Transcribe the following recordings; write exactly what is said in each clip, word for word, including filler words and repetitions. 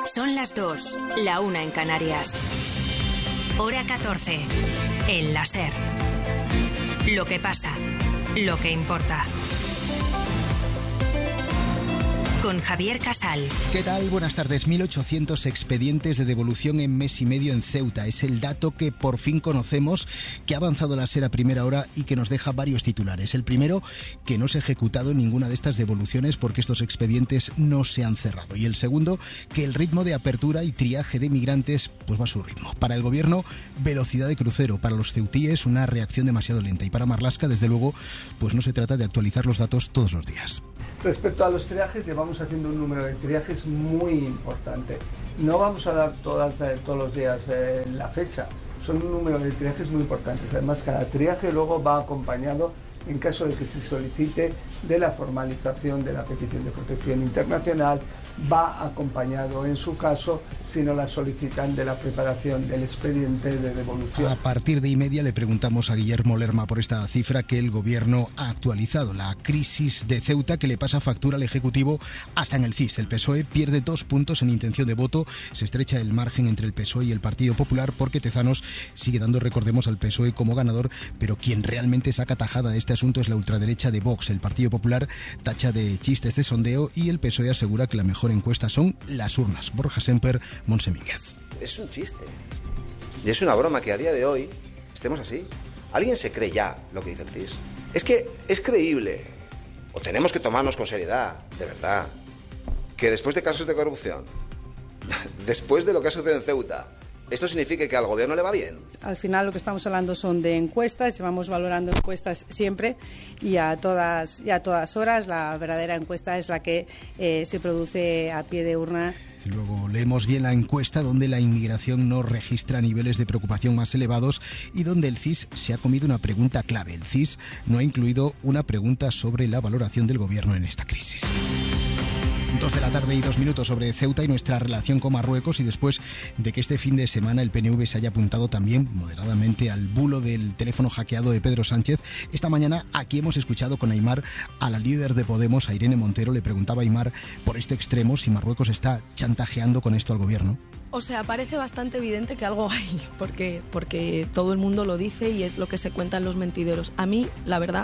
Son las dos, la una en Canarias. Hora catorce, en la SER. Lo que pasa, lo que importa. Con Javier Casal. ¿Qué tal? Buenas tardes. mil ochocientos expedientes de devolución en mes y medio en Ceuta. Es el dato que por fin conocemos, que ha avanzado la SER a primera hora y que nos deja varios titulares. El primero, que no se ha ejecutado ninguna de estas devoluciones porque estos expedientes no se han cerrado. Y el segundo, que el ritmo de apertura y triaje de migrantes pues va a su ritmo. Para el gobierno, velocidad de crucero. Para los ceutíes, una reacción demasiado lenta. Y para Marlaska, desde luego, pues no se trata de actualizar los datos todos los días. Respecto a los triajes, llevamos haciendo un número de triajes muy importante. No vamos a dar todas, todos los días eh, la fecha, son un número de triajes muy importantes. Además, cada triaje luego va acompañado, en caso de que se solicite, de la formalización de la petición de protección internacional, va acompañado, en su caso, si no la solicitan, de la preparación del expediente de devolución. A partir de y media le preguntamos a Guillermo Lerma por esta cifra que el gobierno ha actualizado. La crisis de Ceuta que le pasa factura al Ejecutivo hasta en el C I S. El P S O E pierde dos puntos en intención de voto. Se estrecha el margen entre el P S O E y el Partido Popular porque Tezanos sigue dando, recordemos, al P S O E como ganador, pero quien realmente saca tajada de este asunto es la ultraderecha de Vox. El Partido Popular tacha de chiste este sondeo y el P S O E asegura que la mejor encuesta son las urnas. Borja Semper, Monsemínguez. Es un chiste. Y es una broma que a día de hoy estemos así. ¿Alguien se cree ya lo que dice el C I S? Es que es creíble, o tenemos que tomarnos con seriedad, de verdad, que después de casos de corrupción, después de lo que ha sucedido en Ceuta, ¿esto significa que al gobierno le va bien? Al final lo que estamos hablando son de encuestas, llevamos valorando encuestas siempre y a todas, y a todas horas. La verdadera encuesta es la que eh, se produce a pie de urna. Luego leemos bien la encuesta donde la inmigración no registra niveles de preocupación más elevados y donde el C I S se ha comido una pregunta clave. El C I S no ha incluido una pregunta sobre la valoración del gobierno en esta crisis. Dos de la tarde y dos minutos sobre Ceuta y nuestra relación con Marruecos, y después de que este fin de semana el P N V se haya apuntado también moderadamente al bulo del teléfono hackeado de Pedro Sánchez, esta mañana aquí hemos escuchado con Aimar a la líder de Podemos, a Irene Montero. Le preguntaba a Aimar por este extremo si Marruecos está chantajeando con esto al gobierno. O sea, parece bastante evidente que algo hay, porque, porque todo el mundo lo dice y es lo que se cuenta en los mentideros. A mí, la verdad,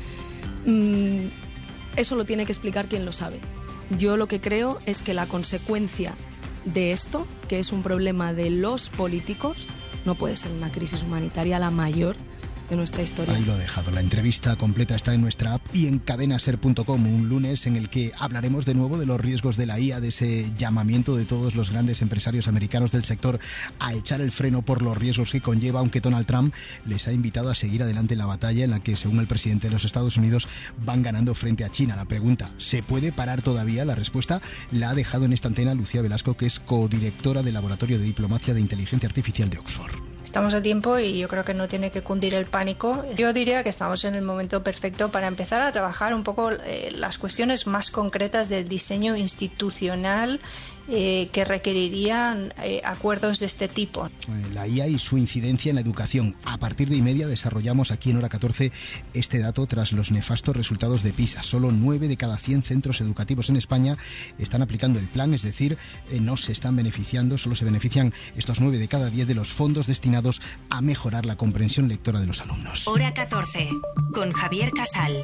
mmm, eso lo tiene que explicar quien lo sabe. Yo lo que creo es que la consecuencia de esto, que es un problema de los políticos, no puede ser una crisis humanitaria la mayor de nuestra historia. Ahí lo ha dejado. La entrevista completa está en nuestra app y en cadena ser punto com, un lunes en el que hablaremos de nuevo de los riesgos de la I A, de ese llamamiento de todos los grandes empresarios americanos del sector a echar el freno por los riesgos que conlleva, aunque Donald Trump les ha invitado a seguir adelante en la batalla en la que, según el presidente de los Estados Unidos, van ganando frente a China. La pregunta, ¿se puede parar todavía? La respuesta la ha dejado en esta antena Lucía Velasco, que es codirectora del Laboratorio de Diplomacia de Inteligencia Artificial de Oxford. Estamos a tiempo y yo creo que no tiene que cundir el pánico. Yo diría que estamos en el momento perfecto para empezar a trabajar un poco eh, las cuestiones más concretas del diseño institucional eh, que requerirían eh, acuerdos de este tipo. La I A y su incidencia en la educación. A partir de y media desarrollamos aquí en Hora catorce este dato tras los nefastos resultados de PISA. Solo nueve de cada cien centros educativos en España están aplicando el plan, es decir, eh, no se están beneficiando, solo se benefician estos nueve de cada diez de los fondos destinados a mejorar la comprensión lectora de los alumnos. Hora catorce, con Javier Casal.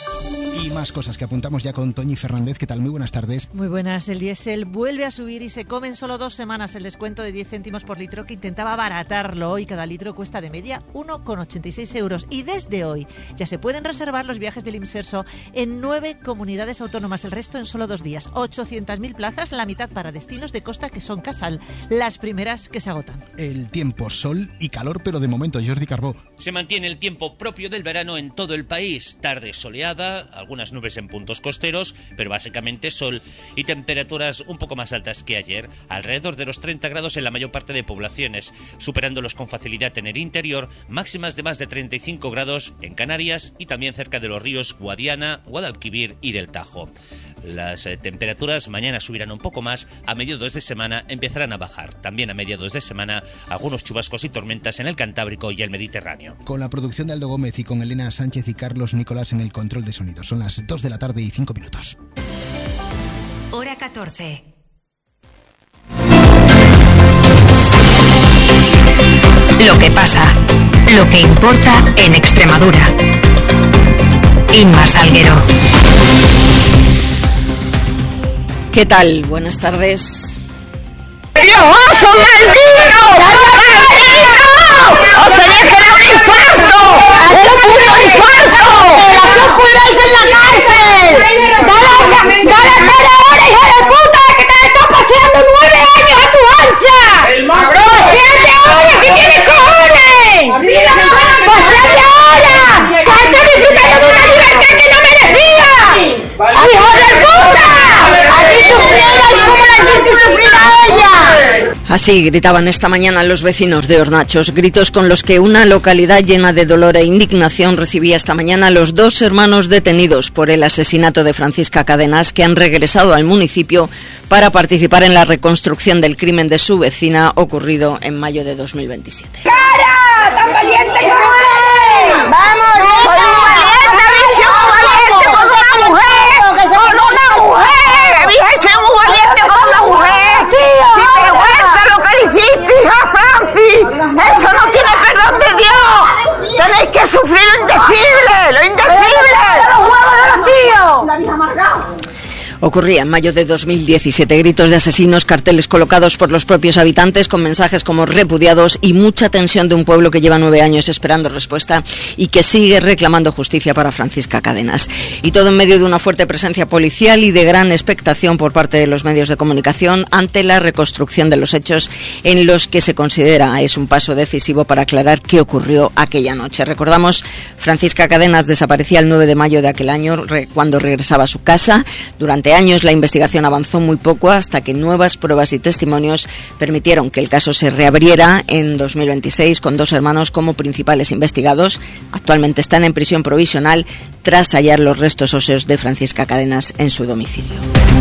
Y más cosas que apuntamos ya con Toñi Fernández. ¿Qué tal? Muy buenas tardes. Muy buenas. El diésel vuelve a subir y se come en solo dos semanas el descuento de diez céntimos por litro que intentaba abaratarlo. Hoy cada litro cuesta de media uno coma ochenta y seis euros. Y desde hoy ya se pueden reservar los viajes del Imserso en nueve comunidades autónomas. El resto en solo dos días. ochocientas mil plazas, la mitad para destinos de costa que son Casal. Las primeras que se agotan. El tiempo, sol y calor, pero de momento, Jordi Carbó. Se mantiene el tiempo propio del verano en todo el país. Tarde soleada, algunas nubes en puntos costeros, pero básicamente sol y temperaturas un poco más altas que ayer, alrededor de los treinta grados en la mayor parte de poblaciones, superándolos con facilidad en el interior, máximas de más de treinta y cinco grados en Canarias y también cerca de los ríos Guadiana, Guadalquivir y del Tajo. Las eh, temperaturas mañana subirán un poco más, a mediados de semana empezarán a bajar. También a mediados de semana algunos chubascos y tormentas en el Cantábrico y el Mediterráneo. Con la producción de Aldo Gómez y con Elena Sánchez y Carlos Nicolás en el control de sonido. Son las dos de la tarde y cinco minutos. Hora catorce. Lo que pasa, lo que importa en Extremadura. Inma Salguero. ¿Qué tal? Buenas tardes. ¡Dioso maldito! ¡Maldito! ¡Os tenéis que dar un infarto! ¡Un puto infarto! ¡Las os pudréis en la cárcel! ¡Dale, dale, dale ahora, hijo de puta! ¡Que te estás paseando nueve años a tu ancha! ¡Paseate ahora si tienes cojones! ¡Paseate ahora! ¡Que estás disfrutando de una libertad que no merecías! ¡Hijo de puta! ¡Así sufrierais como la gente sufrirá ella! Así gritaban esta mañana los vecinos de Hornachos, gritos con los que una localidad llena de dolor e indignación recibía esta mañana a los dos hermanos detenidos por el asesinato de Francisca Cadenas, que han regresado al municipio para participar en la reconstrucción del crimen de su vecina ocurrido en mayo de dos mil veintisiete. ¡Cara! ¡Tan valiente como es! ¡Vamos, soy muy valiente, visión muy valiente con una mujer! ¡Con una mujer! ¡Dije, soy muy valiente con una mujer! ¡Sin vergüenza lo que le hiciste, hija Francis! ¡Eso no tiene perdón de Dios! ¡Tenéis que sufrir lo indecible! ¡Lo indecible! ¡Los huevos de los tíos! ¡La vieja amargada! Ocurría en mayo de dos mil diecisiete, gritos de asesinos, carteles colocados por los propios habitantes con mensajes como repudiados y mucha tensión de un pueblo que lleva nueve años esperando respuesta y que sigue reclamando justicia para Francisca Cadenas. Y todo en medio de una fuerte presencia policial y de gran expectación por parte de los medios de comunicación ante la reconstrucción de los hechos en los que se considera es un paso decisivo para aclarar qué ocurrió aquella noche. Recordamos, Francisca Cadenas desaparecía el nueve de mayo de aquel año cuando regresaba a su casa. Durante años la investigación avanzó muy poco hasta que nuevas pruebas y testimonios permitieron que el caso se reabriera en dos mil veintiséis con dos hermanos como principales investigados. Actualmente están en prisión provisional tras hallar los restos óseos de Francisca Cadenas en su domicilio.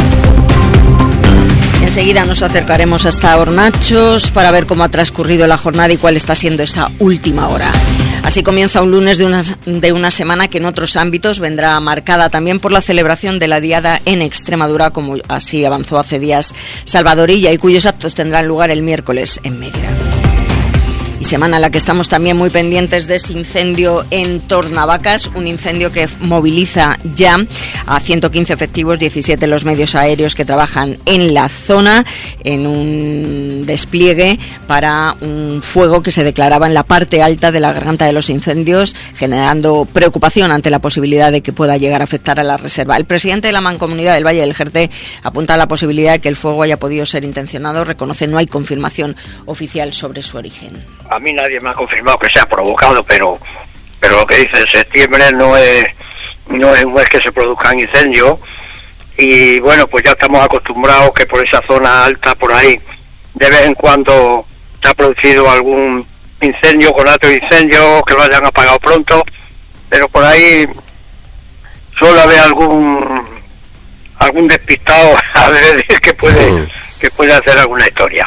Enseguida nos acercaremos hasta Hornachos para ver cómo ha transcurrido la jornada y cuál está siendo esa última hora. Así comienza un lunes de una, de una semana que en otros ámbitos vendrá marcada también por la celebración de la Diada en Extremadura, como así avanzó hace días Salvadorilla, y cuyos actos tendrán lugar el miércoles en Mérida. Y semana en la que estamos también muy pendientes de ese incendio en Tornavacas, un incendio que moviliza ya a ciento quince efectivos, diecisiete los medios aéreos que trabajan en la zona, en un despliegue para un fuego que se declaraba en la parte alta de la garganta de los incendios, generando preocupación ante la posibilidad de que pueda llegar a afectar a la reserva. El presidente de la Mancomunidad del Valle del Jerte apunta a la posibilidad de que el fuego haya podido ser intencionado, reconoce no hay confirmación oficial sobre su origen. A mí nadie me ha confirmado que sea provocado, pero pero lo que dice en septiembre no es no es un mes que se produzcan incendios, y bueno, pues ya estamos acostumbrados que por esa zona alta, por ahí, de vez en cuando se ha producido algún incendio con otro incendio que lo hayan apagado pronto, pero por ahí suele haber algún algún despistado a ver que puede que puede hacer alguna historia.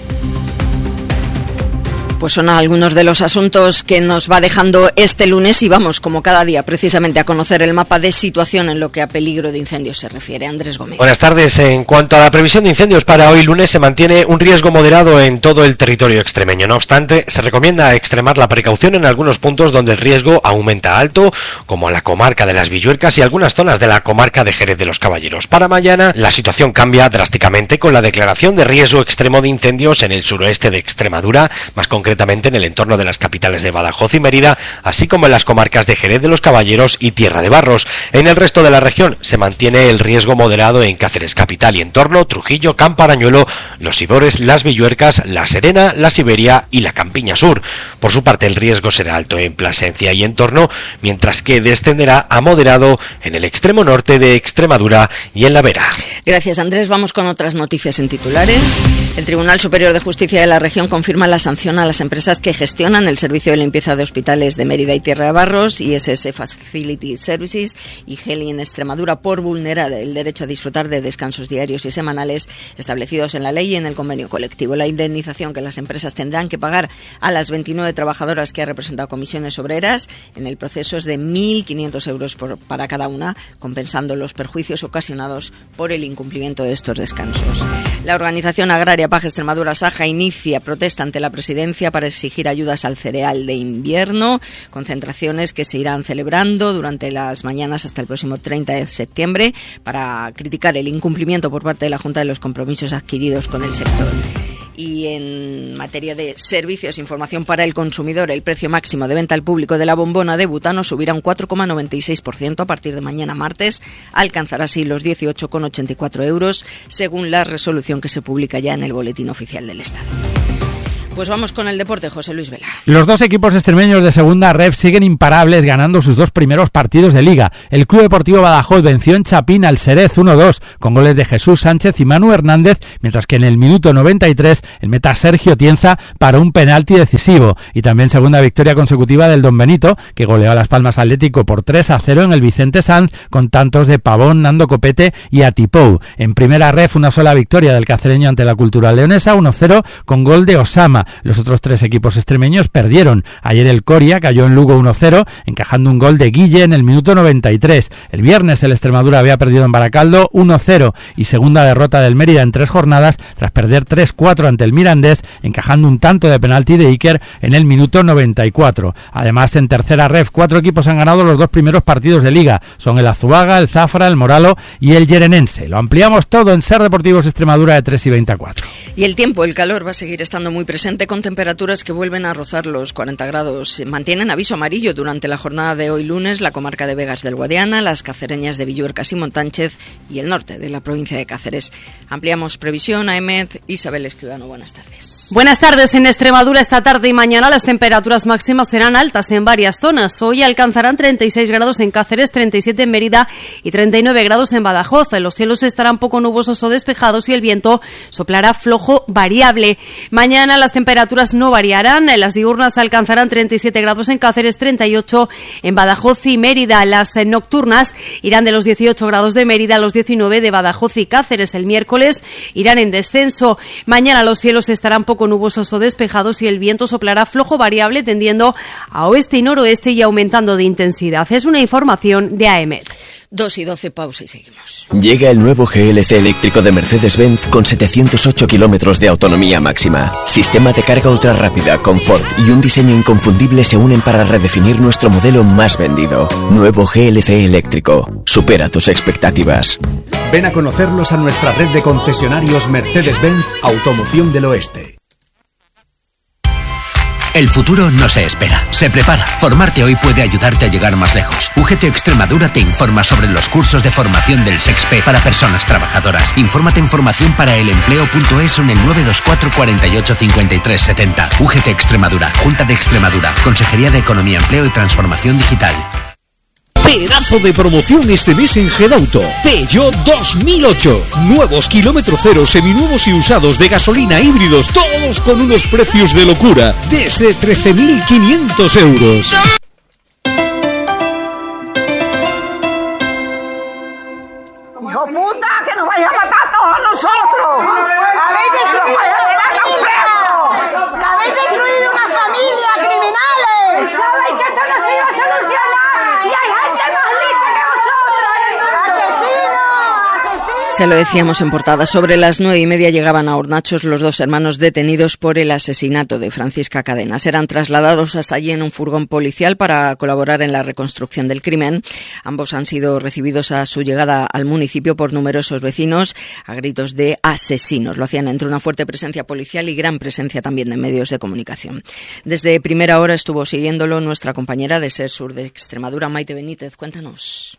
Pues son algunos de los asuntos que nos va dejando este lunes y vamos, como cada día, precisamente a conocer el mapa de situación en lo que a peligro de incendios se refiere. Andrés Gómez. Buenas tardes. En cuanto a la previsión de incendios para hoy lunes, se mantiene un riesgo moderado en todo el territorio extremeño. No obstante, se recomienda extremar la precaución en algunos puntos donde el riesgo aumenta alto, como la comarca de las Villuercas y algunas zonas de la comarca de Jerez de los Caballeros. Para mañana, la situación cambia drásticamente con la declaración de riesgo extremo de incendios en el suroeste de Extremadura, más concretamente en el entorno de las capitales de Badajoz y Mérida, así como en las comarcas de Jerez de los Caballeros y Tierra de Barros. En el resto de la región se mantiene el riesgo moderado en Cáceres capital y entorno, Trujillo, Camparañuelo, Los Ibores, Las Villuercas, La Serena, La Siberia y la Campiña Sur. Por su parte, el riesgo será alto en Plasencia y entorno, mientras que descenderá a moderado en el extremo norte de Extremadura y en La Vera. Gracias, Andrés. Vamos con otras noticias en titulares. El Tribunal Superior de Justicia de la región confirma la sanción a las empresas que gestionan el servicio de limpieza de hospitales de Mérida y Tierra de Barros, I S S Facility Services y Heli en Extremadura, por vulnerar el derecho a disfrutar de descansos diarios y semanales establecidos en la ley y en el convenio colectivo. La indemnización que las empresas tendrán que pagar a las veintinueve trabajadoras que ha representado Comisiones Obreras en el proceso es de mil quinientos euros por, para cada una, compensando los perjuicios ocasionados por el incumplimiento de estos descansos. La organización agraria Paja Extremadura Saja inicia protesta ante la presidencia para exigir ayudas al cereal de invierno, concentraciones que se irán celebrando durante las mañanas hasta el próximo treinta de septiembre para criticar el incumplimiento por parte de la Junta de los compromisos adquiridos con el sector. Y en materia de servicios, información para el consumidor, el precio máximo de venta al público de la bombona de butano subirá un cuatro coma noventa y seis por ciento a partir de mañana martes, alcanzará así los dieciocho coma ochenta y cuatro euros, según la resolución que se publica ya en el Boletín Oficial del Estado. Pues vamos con el deporte, José Luis Vela. Los dos equipos extremeños de segunda ref siguen imparables ganando sus dos primeros partidos de Liga. El Club Deportivo Badajoz venció en Chapín al Xerez uno dos con goles de Jesús Sánchez y Manu Hernández, mientras que en el minuto noventa y tres el meta Sergio Tienza paró un penalti decisivo. Y también segunda victoria consecutiva del Don Benito, que goleó a Las Palmas Atlético por tres a cero en el Vicente Sanz con tantos de Pavón, Nando Copete y Atipou. En primera ref una sola victoria del cacereño ante la Cultural Leonesa, uno cero con gol de Osama. Los otros tres equipos extremeños perdieron. Ayer el Coria cayó en Lugo uno cero, encajando un gol de Guille en el minuto noventa y tres. El viernes el Extremadura había perdido en Baracaldo uno cero y segunda derrota del Mérida en tres jornadas tras perder tres cuatro ante el Mirandés, encajando un tanto de penalti de Iker en el minuto noventa y cuatro. Además, en tercera ref, cuatro equipos han ganado los dos primeros partidos de Liga. Son el Azuaga, el Zafra, el Moralo y el Yerenense. Lo ampliamos todo en Ser Deportivos Extremadura de tres y veinticuatro. Y el tiempo, el calor va a seguir estando muy presente con temperaturas que vuelven a rozar los cuarenta grados. Mantienen aviso amarillo durante la jornada de hoy lunes la comarca de Vegas del Guadiana, las cacereñas de Villuercas y Montánchez y el norte de la provincia de Cáceres. Ampliamos previsión a EMET. Isabel Escribano, buenas tardes. Buenas tardes. En Extremadura esta tarde y mañana las temperaturas máximas serán altas en varias zonas. Hoy alcanzarán treinta y seis grados en Cáceres, treinta y siete en Mérida y treinta y nueve grados en Badajoz. Los cielos estarán poco nubosos o despejados y el viento soplará flojo variable. Mañana las temperaturas no variarán. Las diurnas alcanzarán treinta y siete grados en Cáceres, treinta y ocho en Badajoz y Mérida. Las nocturnas irán de los dieciocho grados de Mérida a los diecinueve de Badajoz y Cáceres. El miércoles irán en descenso. Mañana los cielos estarán poco nubosos o despejados y el viento soplará flojo variable tendiendo a oeste y noroeste y aumentando de intensidad. Es una información de AEMET. dos y doce, pausa y seguimos. Llega el nuevo G L C eléctrico de Mercedes-Benz con setecientos ocho kilómetros de autonomía máxima. Sistema de carga ultra rápida, confort y un diseño inconfundible se unen para redefinir nuestro modelo más vendido. Nuevo G L C eléctrico. Supera tus expectativas. Ven a conocerlos a nuestra red de concesionarios Mercedes-Benz Automoción del Oeste. El futuro no se espera, se prepara. Formarte hoy puede ayudarte a llegar más lejos. U G T Extremadura te informa sobre los cursos de formación del SEXPE para personas trabajadoras. Infórmate en formación para el empleo punto es o en el nueve dos cuatro, cuatro ocho, cinco tres siete cero. U G T Extremadura, Junta de Extremadura, Consejería de Economía, Empleo y Transformación Digital. Pedazo de promoción este mes en Gedauto. Peugeot dos mil ocho. Nuevos kilómetro cero, seminuevos y usados de gasolina híbridos, todos con unos precios de locura, desde trece mil quinientos euros. ¡Hijo puta, que nos vaya a matar a todos nosotros! ¡Habéis destruido ¡Habéis destruido una familia, criminales! ¿Sabéis que esto no se iba a solucionar? ¡Y hay gente más lista que vosotros! ¡Asesinos! ¡Asesinos! Se lo decíamos en portada. Sobre las nueve y media llegaban a Hornachos los dos hermanos detenidos por el asesinato de Francisca Cadenas. Eran trasladados hasta allí en un furgón policial para colaborar en la reconstrucción del crimen. Ambos han sido recibidos a su llegada al municipio por numerosos vecinos a gritos de asesinos. Lo hacían entre una fuerte presencia policial y gran presencia también de medios de comunicación. Desde primera hora estuvo siguiéndolo nuestra compañera de Ser Sur de Extremadura, Maite Benítez. Cuéntanos.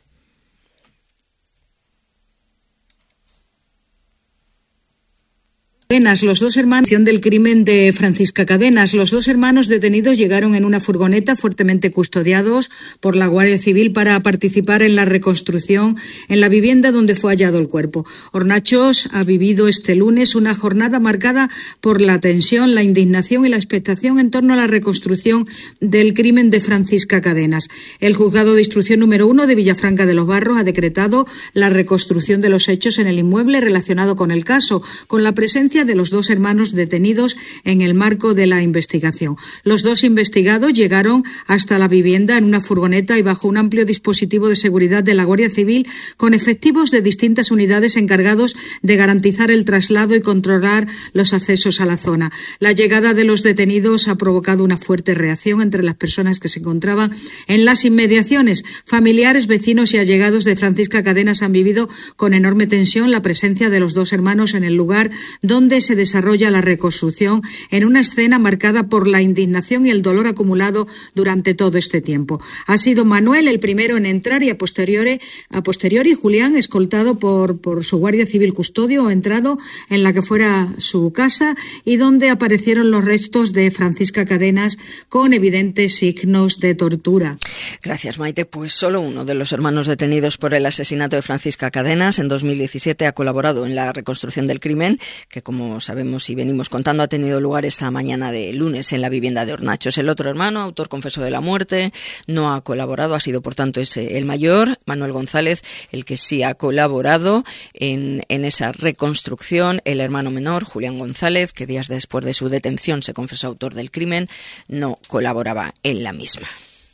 Los dos hermanos del crimen de Francisca Cadenas. Los dos hermanos detenidos llegaron en una furgoneta fuertemente custodiados por la Guardia Civil para participar en la reconstrucción en la vivienda donde fue hallado el cuerpo. Hornachos ha vivido este lunes una jornada marcada por la tensión, la indignación y la expectación en torno a la reconstrucción del crimen de Francisca Cadenas. El juzgado de instrucción número uno de Villafranca de los Barros ha decretado la reconstrucción de los hechos en el inmueble relacionado con el caso, con la presencia presencia de los dos hermanos detenidos en el marco de la investigación. Los dos investigados llegaron hasta la vivienda en una furgoneta y bajo un amplio dispositivo de seguridad de la Guardia Civil, con efectivos de distintas unidades encargados de garantizar el traslado y controlar los accesos a la zona. La llegada de los detenidos ha provocado una fuerte reacción entre las personas que se encontraban en las inmediaciones. Familiares, vecinos y allegados de Francisca Cadenas han vivido con enorme tensión la presencia de los dos hermanos en el lugar donde se desarrolla la reconstrucción, en una escena marcada por la indignación y el dolor acumulado durante todo este tiempo. Ha sido Manuel el primero en entrar y a posteriori, a posteriori Julián, escoltado por, por su Guardia Civil custodio, o entrado en la que fuera su casa y donde aparecieron los restos de Francisca Cadenas con evidentes signos de tortura. Gracias, Maite. Pues solo uno de los hermanos detenidos por el asesinato de Francisca Cadenas en dos mil diecisiete ha colaborado en la reconstrucción del crimen, que como sabemos y venimos contando ha tenido lugar esta mañana de lunes en la vivienda de Hornachos. El otro hermano, autor confeso de la muerte, no ha colaborado, ha sido por tanto ese el mayor, Manuel González, el que sí ha colaborado en, en esa reconstrucción. El hermano menor, Julián González, que días después de su detención se confesó autor del crimen, no colaboraba en la misma.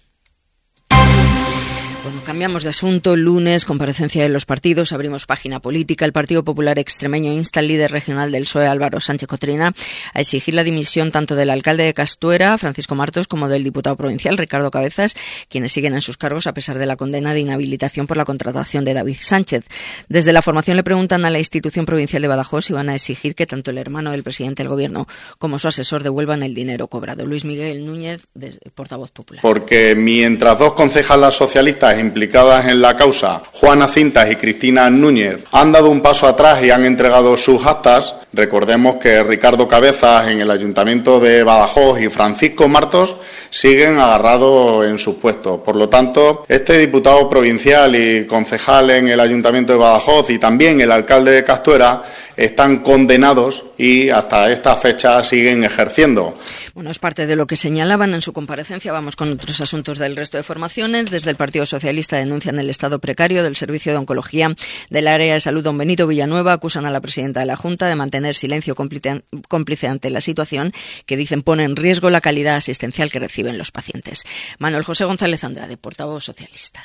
Bueno, cambiamos de asunto. Lunes, comparecencia de los partidos, abrimos página política. El Partido Popular Extremeño insta al líder regional del P S O E, Álvaro Sánchez Cotrina, a exigir la dimisión tanto del alcalde de Castuera, Francisco Martos, como del diputado provincial, Ricardo Cabezas, quienes siguen en sus cargos a pesar de la condena de inhabilitación por la contratación de David Sánchez. Desde la formación le preguntan a la institución provincial de Badajoz si van a exigir que tanto el hermano del presidente del gobierno como su asesor devuelvan el dinero cobrado. Luis Miguel Núñez, portavoz popular. Porque mientras dos concejalas socialistas implicadas en la causa, Juana Cintas y Cristina Núñez, han dado un paso atrás y han entregado sus actas, recordemos que Ricardo Cabezas en el Ayuntamiento de Badajoz y Francisco Martos siguen agarrados en sus puestos. Por lo tanto, este diputado provincial y concejal en el Ayuntamiento de Badajoz y también el alcalde de Castuera están condenados y hasta esta fecha siguen ejerciendo. Bueno, es parte de lo que señalaban en su comparecencia. Vamos con otros asuntos del resto de formaciones. Desde el Partido Socialista denuncian el estado precario del Servicio de Oncología del Área de Salud Don Benito Villanueva. Acusan a la presidenta de la Junta de mantener silencio cómplice ante la situación que dicen pone en riesgo la calidad asistencial que reciben los pacientes. Manuel José González Andrade, portavoz socialista.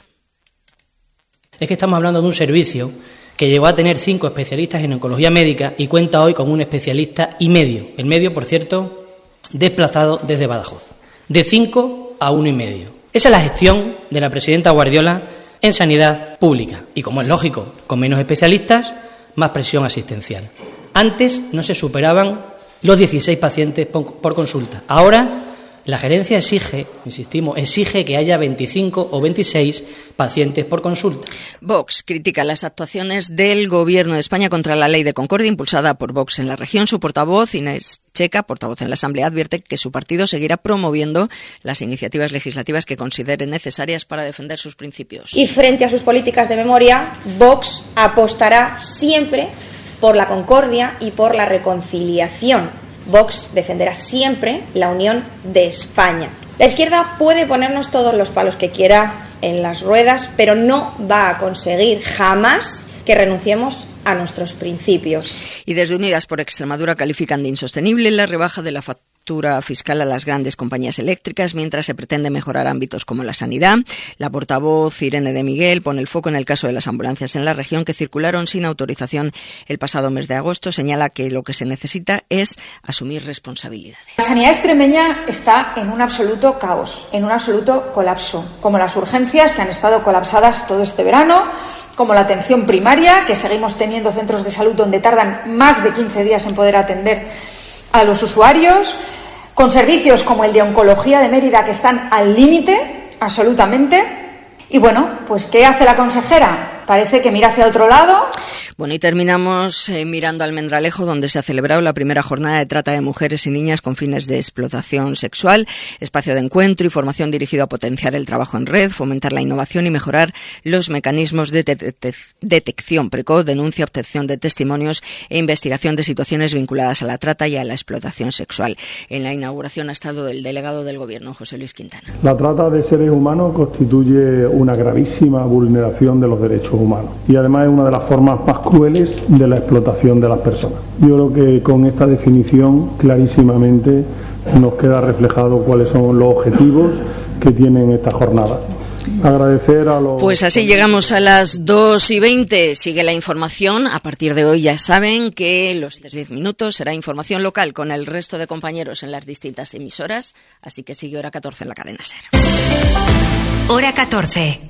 Es que estamos hablando de un servicio que llegó a tener cinco especialistas en oncología médica y cuenta hoy con un especialista y medio. El medio, por cierto, desplazado desde Badajoz. De cinco a uno y medio. Esa es la gestión de la presidenta Guardiola en sanidad pública. Y como es lógico, con menos especialistas, más presión asistencial. Antes no se superaban los dieciséis pacientes por consulta. Ahora la gerencia exige, insistimos, exige que haya veinticinco o veintiséis pacientes por consulta. Vox critica las actuaciones del Gobierno de España contra la ley de concordia impulsada por Vox en la región. Su portavoz, Inés Checa, portavoz en la Asamblea, advierte que su partido seguirá promoviendo las iniciativas legislativas que considere necesarias para defender sus principios. Y frente a sus políticas de memoria, Vox apostará siempre por la concordia y por la reconciliación. Vox defenderá siempre la unión de España. La izquierda puede ponernos todos los palos que quiera en las ruedas, pero no va a conseguir jamás que renunciemos a nuestros principios. Y desde Unidas por Extremadura califican de insostenible la rebaja de la factura fiscal a las grandes compañías eléctricas, mientras se pretende mejorar ámbitos como la sanidad. La portavoz Irene de Miguel pone el foco en el caso de las ambulancias en la región que circularon sin autorización el pasado mes de agosto. Señala que lo que se necesita es asumir responsabilidades. La sanidad extremeña está en un absoluto caos, en un absoluto colapso, como las urgencias que han estado colapsadas todo este verano, como la atención primaria, que seguimos teniendo centros de salud donde tardan más de quince días en poder atender a los usuarios, con servicios como el de oncología de Mérida que están al límite, absolutamente. Y bueno, pues ¿qué hace la consejera? Parece que mira hacia otro lado. Bueno, y terminamos eh, mirando Almendralejo, donde se ha celebrado la primera jornada de trata de mujeres y niñas con fines de explotación sexual, espacio de encuentro y formación dirigido a potenciar el trabajo en red, fomentar la innovación y mejorar los mecanismos de de- de- detección precoz, denuncia, obtención de testimonios e investigación de situaciones vinculadas a la trata y a la explotación sexual. En la inauguración ha estado el delegado del Gobierno, José Luis Quintana. La trata de seres humanos constituye una gravísima vulneración de los derechos derechos humanos. Y además es una de las formas más crueles de la explotación de las personas. Yo creo que con esta definición clarísimamente nos queda reflejado cuáles son los objetivos que tienen esta jornada. Agradecer a los... Pues así llegamos a las dos y veinte. Sigue la información. A partir de hoy ya saben que los diez minutos será información local con el resto de compañeros en las distintas emisoras. Así que sigue Hora catorce en la cadena SER. Hora catorce.